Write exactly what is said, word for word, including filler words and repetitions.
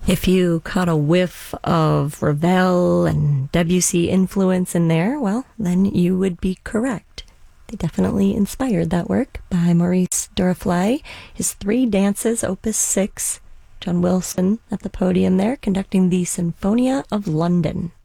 If you caught a whiff of Ravel and Debussy influence in there, well, then you would be correct. They definitely inspired that work by Maurice Duruflé. His Three Dances, Opus six. John Wilson at the podium there, conducting the Sinfonia of London.